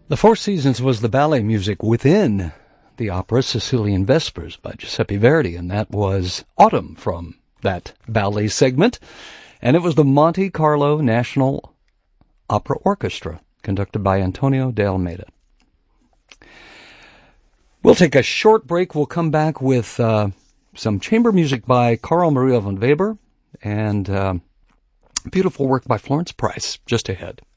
The Four Seasons was the ballet music within the opera Sicilian Vespers by Giuseppe Verdi, and that was Autumn from that ballet segment. And it was the Monte Carlo National Opera Orchestra, conducted by Antonio de Almeida. We'll take a short break. We'll come back with some chamber music by Carl Maria von Weber and beautiful work by Florence Price just ahead.